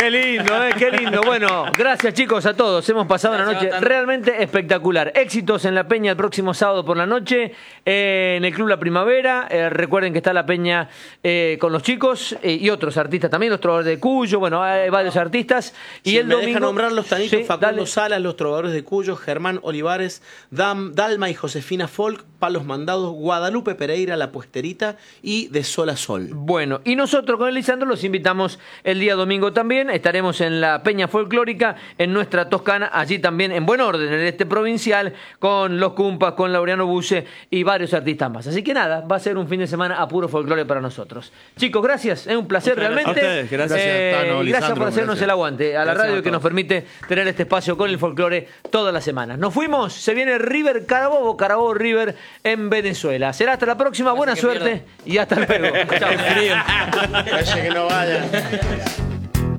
Qué lindo, qué lindo. Bueno, gracias chicos a todos. Hemos pasado una noche realmente espectacular. Éxitos en la Peña el próximo sábado por la noche, en el Club La Primavera. Recuerden que está la Peña con los chicos y otros artistas también, los trovadores de Cuyo. Bueno, hay varios artistas. Y el domingo. Deja nombrarlos tanitos, Sí, Facundo dale. Salas, los trovadores de Cuyo, Germán Olivares, Dalma y Josefina Folk, Palos Mandados, Guadalupe Pereira, La Puesterita y De Sol a Sol. Bueno, y nosotros con el Lisandro los invitamos el día domingo también. Estaremos en la Peña Folclórica, en nuestra Toscana, allí también en buen orden, en este provincial, con los Cumpas, con Laureano Buce y varios artistas más. Así que nada, va a ser un fin de semana a puro folclore para nosotros. Chicos, gracias, es un placer realmente. A ustedes, gracias, Tano, Gracias Lisandro, por hacernos gracias. el aguante a la Gracias radio a que nos todos. permite tener este espacio con el folclore todas las semanas. Nos fuimos, se viene River Carabobo, Carabobo River en Venezuela. Será hasta la próxima, buena suerte y hasta luego. Chao. Parece que no vaya.